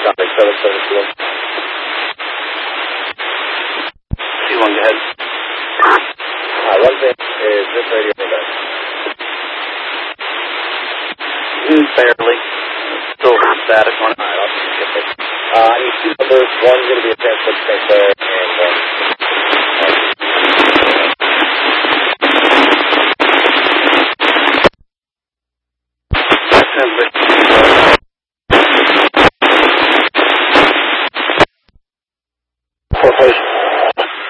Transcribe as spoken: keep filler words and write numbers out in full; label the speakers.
Speaker 1: Copy, seven seven two. Two one, go ahead. Uh, one thing is this radio window. Mm, barely. Still static on it. Alright, I'll just get this. Uh, I need two numbers. One's going to be a transport Saint Clair, and one. Four, please.